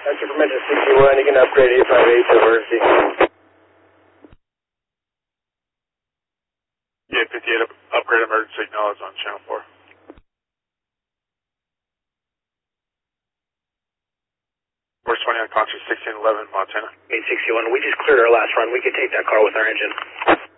Answer from engine 61, you can upgrade 858 to emergency. Yeah, 58 upgrade emergency signal is on channel 4. Force 20 unconscious, 1611, Montana. 861, we just cleared our last run. We could take that car with our engine.